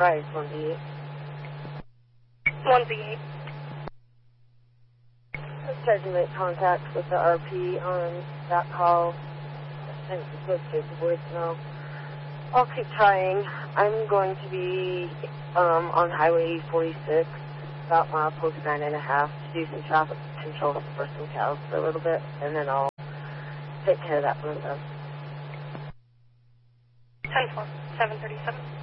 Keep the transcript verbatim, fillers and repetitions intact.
price, one B eight. one B eight. Let's try to make contact with the R P on that call. I think it's supposed to take the voicemail. I'll keep trying. I'm going to be um, on Highway forty-six, about milepost nine and a half, to do some traffic control for some cows for a little bit, and then I'll take care of that for myself. ten four, seven thirty-seven.